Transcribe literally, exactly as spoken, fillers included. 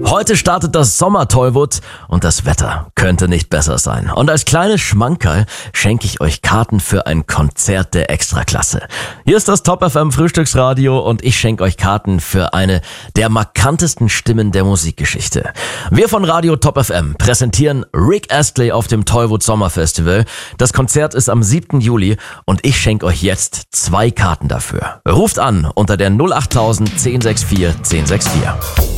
Heute startet das Sommer-Tollwood und das Wetter könnte nicht besser sein. Und als kleines Schmankerl schenke ich euch Karten für ein Konzert der Extraklasse. Hier ist das Top F M Frühstücksradio und ich schenke euch Karten für eine der markantesten Stimmen der Musikgeschichte. Wir von Radio Top F M präsentieren Rick Astley auf dem Tollwood Sommerfestival. Das Konzert ist am siebten Juli und ich schenke euch jetzt zwei Karten dafür. Ruft an unter der null acht null null eins null sechs vier eins null sechs vier.